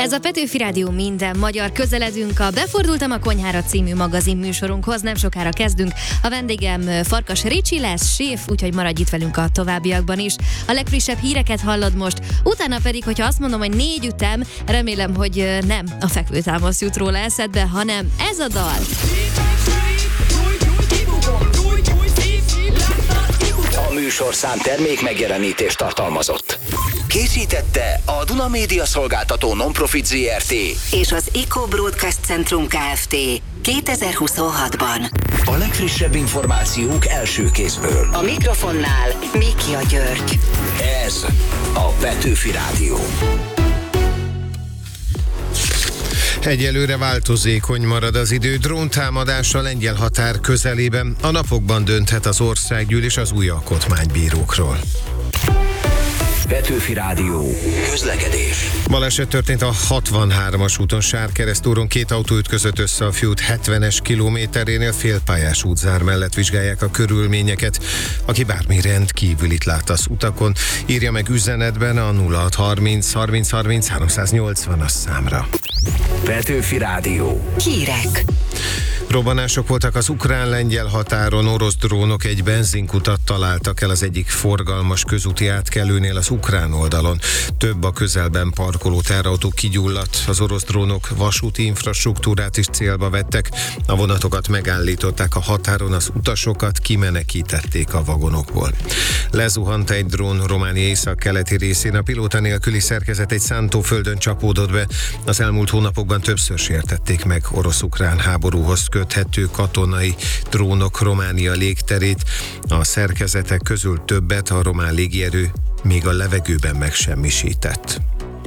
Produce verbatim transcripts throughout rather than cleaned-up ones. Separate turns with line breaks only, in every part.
Ez a Petőfi Rádió minden magyar, közeledünk a Befordultam a konyhára című magazin műsorunkhoz, nem sokára kezdünk. A vendégem Farkas Ricsi lesz, séf, úgyhogy maradj itt velünk a továbbiakban is. A legfrissebb híreket hallod most, utána pedig, hogyha azt mondom, hogy négy ütem, remélem, hogy nem a fekvőtámasz jut róla eszedbe, hanem ez a dal.
A műsorszám termék megjelenítést tartalmazott. Készítette a Duna Média Szolgáltató Nonprofit zé er té
és az Eco Broadcast Centrum Kft. kétezer-huszonhatban.
A legfrissebb információk első kézből.
A mikrofonnál Mikja György.
Ez a Petőfi Rádió.
Egyelőre változékony marad az idő. Dróntámadás a lengyel határ közelében. A napokban dönthet az országgyűlés az új alkotmánybírókról.
Petőfi Rádió. Közlekedés.
Baleset történt a hatvanhármas úton, Sárkeresztúron, két autó ütközött össze a főút hetvenes kilométerénél, félpályás útzár mellett vizsgálják a körülményeket. Aki bármi rendkívülit lát az utakon, írja meg üzenetben a nulla hat harminc harminc harminc háromszáznyolcvanas számra.
Petőfi Rádió.
Hírek.
Robbanások voltak az ukrán-lengyel határon, orosz drónok egy benzinkutat találtak el az egyik forgalmas közúti átkelőnél az ukrán oldalon. Több a közelben parkoló teherautó kigyulladt, az orosz drónok vasúti infrastruktúrát is célba vettek, a vonatokat megállították a határon, az utasokat kimenekítették a vagonokból. Lezuhant egy drón Románia észak-keleti részén, a pilóta nélküli szerkezet egy szántóföldön csapódott be. Az elmúlt hónapokban többször sértették meg orosz-ukrán háborúhoz köthető katonai drónok Románia légterét. A szerkezetek közül többet a román légierő még a levegőben megsemmisített.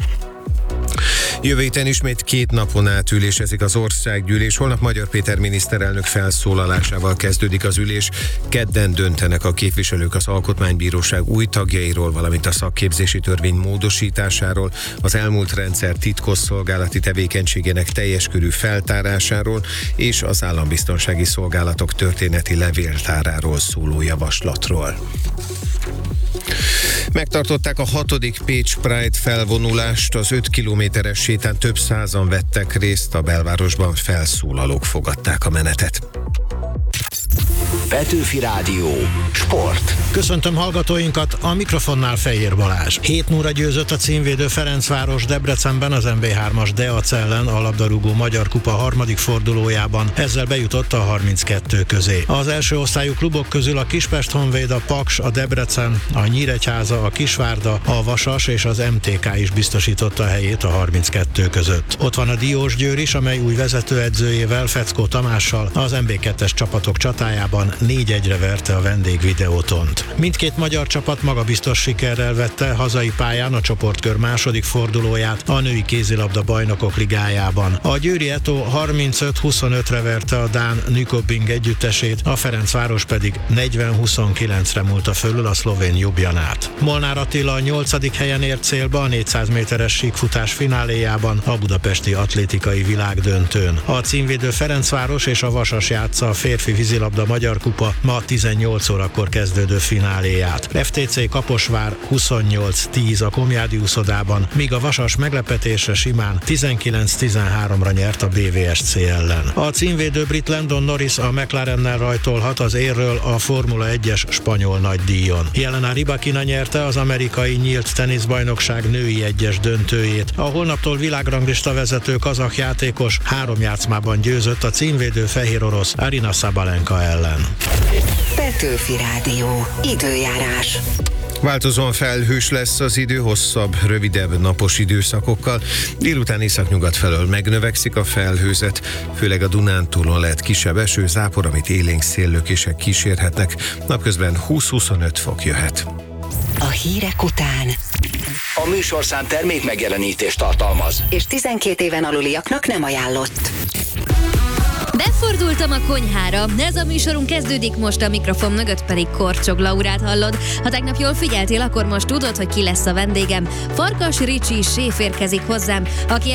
Jövő héten ismét két napon át ülésezik az országgyűlés. Holnap Magyar Péter miniszterelnök felszólalásával kezdődik az ülés. Kedden döntenek a képviselők az Alkotmánybíróság új tagjairól, valamint a szakképzési törvény módosításáról, az elmúlt rendszer titkosszolgálati tevékenységének teljes körű feltárásáról és az állambiztonsági szolgálatok történeti levéltáráról szóló javaslatról. Megtartották a hatodik Pécs Pride felvonulást, az öt kilométeres sétán több százan vettek részt, a belvárosban felszólalók fogadták a menetet.
Petőfi Rádió. Sport.
Köszöntöm hallgatóinkat, a mikrofonnál Fejér Balázs. hét nulla győzött a címvédő Ferencváros Debrecenben az em bé hármas Deac ellen a labdarúgó Magyar Kupa harmadik fordulójában, ezzel bejutott a harminckettő közé. Az első osztályú klubok közül a Kispest Honvéd, a Paks, a Debrecen, a Nyíregyháza, a Kisvárda, a Vasas és az em té ká is biztosította a helyét a harminckettő között. Ott van a Diósgyőr is, amely új vezetőedzőjével, Feckó Tamással az em bé kettes csapatok csatájában négy egyre verte a vendég Videótont. Mindkét magyar csapat magabiztos sikerrel vette hazai pályán a csoportkör második fordulóját a női kézilabda bajnokok ligájában. A győri Eto harmincöt huszonötre verte a dán Nykoping együttesét, a Ferencváros pedig negyven huszonkilencre múlta fölül a szlovén Ljubljanát. Molnár Attila a nyolcadik helyen ért célba a négyszáz méteres síkfutás fináléjában a budapesti atlétikai világdöntőn. A címvédő Ferencváros és a Vasas játsza a férfi vízilabda Magyar Kupa ma tizennyolc órakor kezdődő fináléját. ef té cé Kaposvár huszonnyolc tíz a Komjádi úszodában, míg a Vasas meglepetésre simán tizenkilenc tizenháromra nyert a bé vé es cé ellen. A címvédő brit Landon Norris a McLarennel rajtolhat az érről a Formula egyes spanyol nagydíjon. Jelena Rybakina nyerte az amerikai nyílt teniszbajnokság női egyes döntőjét. A holnaptól világranglista vezető kazah játékos három játszmában győzött a címvédő fehér orosz Arina Sabalenka ellen.
Petőfi Rádió. Időjárás.
Változóan felhős lesz az idő, hosszabb, rövidebb napos időszakokkal. Délután északnyugat felől megnövekszik a felhőzet, főleg a Dunántúlon lehet kisebb eső, zápor, amit élénk széllökések kísérhetnek. Napközben húsz-huszonöt fok jöhet.
A hírek után
A műsorszám termék megjelenítést tartalmaz.
és tizenkét éven aluliaknak nem ajánlott.
Befordultam a konyhára. Ez a műsorunk kezdődik most, a mikrofon mögött pedig Korcsog Laurát hallod. Ha tegnap jól figyeltél, akkor most tudod, hogy ki lesz a vendégem. Farkas Ricsi séf érkezik hozzám, aki